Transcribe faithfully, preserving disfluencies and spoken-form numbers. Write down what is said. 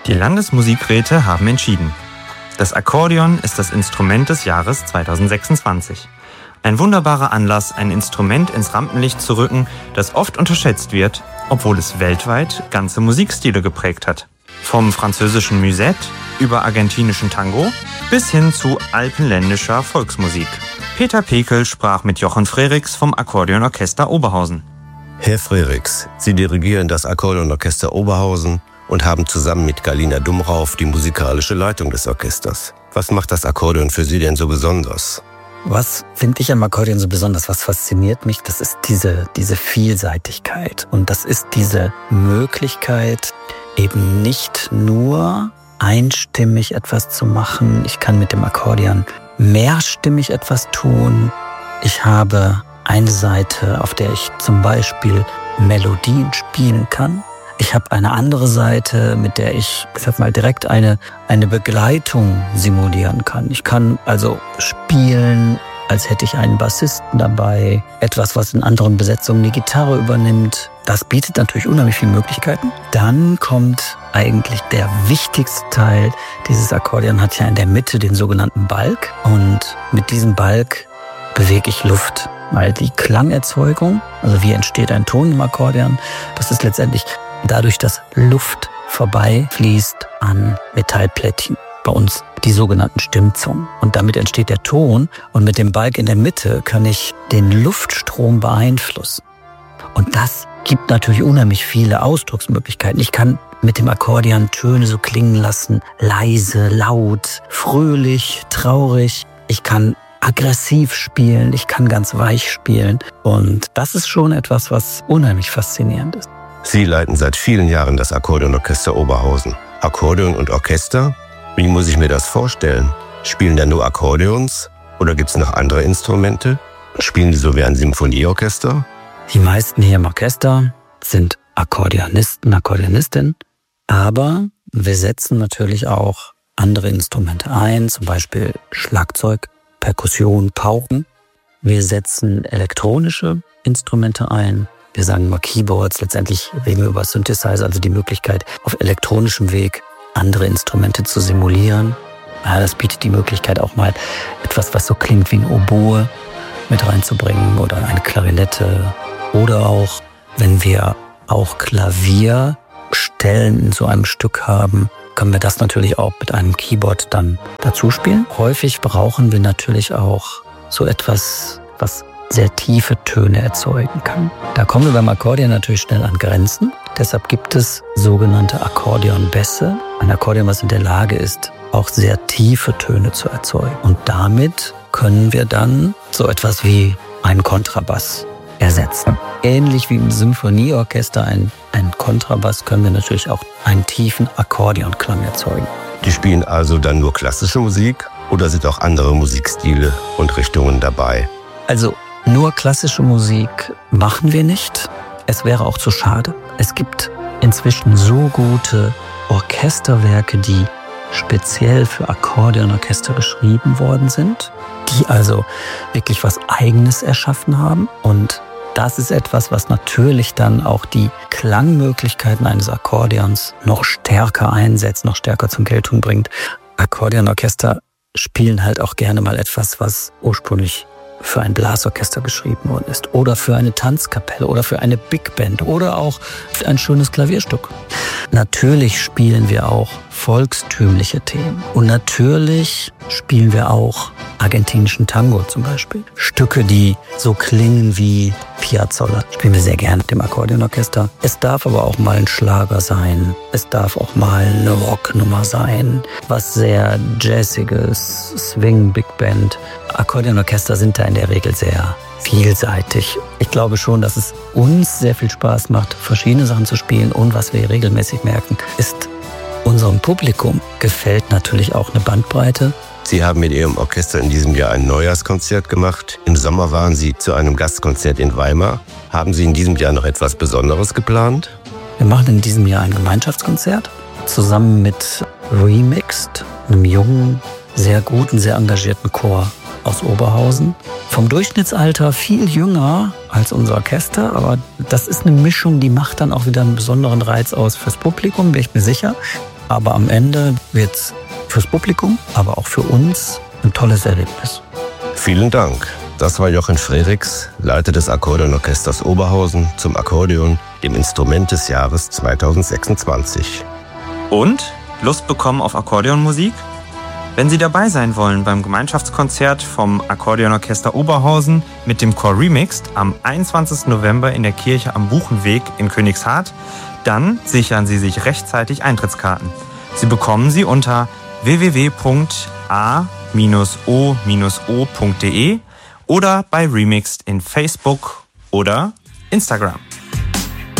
Die Landesmusikräte haben entschieden. Das Akkordeon ist das Instrument des Jahres zweitausendsechsundzwanzig. Ein wunderbarer Anlass, ein Instrument ins Rampenlicht zu rücken, das oft unterschätzt wird, obwohl es weltweit ganze Musikstile geprägt hat. Vom französischen Musette über argentinischen Tango bis hin zu alpenländischer Volksmusik. Peter Pekel sprach mit Jochen Frerichs vom Akkordeonorchester Oberhausen. Herr Frerichs, Sie dirigieren das Akkordeonorchester Oberhausen und haben zusammen mit Galina Dumrauf die musikalische Leitung des Orchesters. Was macht das Akkordeon für Sie denn so besonders? Was finde ich am Akkordeon so besonders, was fasziniert mich, das ist diese, diese Vielseitigkeit. Und das ist diese Möglichkeit, eben nicht nur einstimmig etwas zu machen. Ich kann mit dem Akkordeon mehrstimmig etwas tun. Ich habe eine Seite, auf der ich zum Beispiel Melodien spielen kann. Ich habe eine andere Seite, mit der ich, ich sag mal, direkt eine, eine Begleitung simulieren kann. Ich kann also spielen, als hätte ich einen Bassisten dabei. Etwas, was in anderen Besetzungen die Gitarre übernimmt. Das bietet natürlich unheimlich viele Möglichkeiten. Dann kommt eigentlich der wichtigste Teil. Dieses Akkordeon hat ja in der Mitte den sogenannten Balg. Und mit diesem Balg bewege ich Luft. Weil die Klangerzeugung, also wie entsteht ein Ton im Akkordeon, das ist letztendlich dadurch, dass Luft vorbeifließt an Metallplättchen. Bei uns die sogenannten Stimmzungen. Und damit entsteht der Ton. Und mit dem Balg in der Mitte kann ich den Luftstrom beeinflussen. Und das gibt natürlich unheimlich viele Ausdrucksmöglichkeiten. Ich kann mit dem Akkordeon Töne so klingen lassen. Leise, laut, fröhlich, traurig. Ich kann aggressiv spielen. Ich kann ganz weich spielen. Und das ist schon etwas, was unheimlich faszinierend ist. Sie leiten seit vielen Jahren das Akkordeonorchester Oberhausen. Akkordeon und Orchester? Wie muss ich mir das vorstellen? Spielen da nur Akkordeons? Oder gibt es noch andere Instrumente? Spielen die so wie ein Symphonieorchester? Die meisten hier im Orchester sind Akkordeonisten, Akkordeonistinnen. Aber wir setzen natürlich auch andere Instrumente ein, zum Beispiel Schlagzeug, Perkussion, Pauken. Wir setzen elektronische Instrumente ein. Wir sagen mal Keyboards, letztendlich reden wir über Synthesizer, also die Möglichkeit, auf elektronischem Weg andere Instrumente zu simulieren. Ja, das bietet die Möglichkeit auch mal etwas, was so klingt wie ein Oboe mit reinzubringen oder eine Klarinette. Oder auch, wenn wir auch Klavierstellen in so einem Stück haben, können wir das natürlich auch mit einem Keyboard dann dazu spielen. Häufig brauchen wir natürlich auch so etwas, was sehr tiefe Töne erzeugen kann. Da kommen wir beim Akkordeon natürlich schnell an Grenzen. Deshalb gibt es sogenannte Akkordeonbässe. Ein Akkordeon, was in der Lage ist, auch sehr tiefe Töne zu erzeugen. Und damit können wir dann so etwas wie einen Kontrabass ersetzen. Ähnlich wie im Symphonieorchester ein, ein Kontrabass können wir natürlich auch einen tiefen Akkordeonklang erzeugen. Die spielen also dann nur klassische Musik oder sind auch andere Musikstile und Richtungen dabei? Also nur klassische Musik machen wir nicht. Es wäre auch zu schade. Es gibt inzwischen so gute Orchesterwerke, die speziell für Akkordeonorchester geschrieben worden sind, die also wirklich was Eigenes erschaffen haben. Und das ist etwas, was natürlich dann auch die Klangmöglichkeiten eines Akkordeons noch stärker einsetzt, noch stärker zum Geltung bringt. Akkordeonorchester spielen halt auch gerne mal etwas, was ursprünglich für ein Blasorchester geschrieben worden ist oder für eine Tanzkapelle oder für eine Big Band oder auch für ein schönes Klavierstück. Natürlich spielen wir auch volkstümliche Themen und natürlich spielen wir auch argentinischen Tango zum Beispiel. Stücke, die so klingen wie Piazzolla, spielen wir sehr gerne mit dem Akkordeonorchester. Es darf aber auch mal ein Schlager sein. Es darf auch mal eine Rocknummer sein. Was sehr Jazziges, Swing, Big Band. Akkordeonorchester sind da in der Regel sehr vielseitig. Ich glaube schon, dass es uns sehr viel Spaß macht, verschiedene Sachen zu spielen. Und was wir regelmäßig merken, ist, unserem Publikum gefällt natürlich auch eine Bandbreite. Sie haben mit Ihrem Orchester in diesem Jahr ein Neujahrskonzert gemacht. Im Sommer waren Sie zu einem Gastkonzert in Weimar. Haben Sie in diesem Jahr noch etwas Besonderes geplant? Wir machen in diesem Jahr ein Gemeinschaftskonzert zusammen mit Remixed, einem jungen, sehr guten, sehr engagierten Chor aus Oberhausen. Vom Durchschnittsalter viel jünger als unser Orchester, aber das ist eine Mischung, die macht dann auch wieder einen besonderen Reiz aus fürs Publikum, bin ich mir sicher. aber am Ende wird's fürs Publikum, aber auch für uns ein tolles Erlebnis. Vielen Dank. Das war Jochen Frerichs, Leiter des Akkordeonorchesters Oberhausen, zum Akkordeon, dem Instrument des Jahres zweitausendsechsundzwanzig. Und Lust bekommen auf Akkordeonmusik? Wenn Sie dabei sein wollen beim Gemeinschaftskonzert vom Akkordeonorchester Oberhausen mit dem Chor Remixed am einundzwanzigsten November in der Kirche am Buchenweg in Königshardt, dann sichern Sie sich rechtzeitig Eintrittskarten. Sie bekommen sie unter w w w punkt a o o punkt d e oder bei Remixed in Facebook oder Instagram.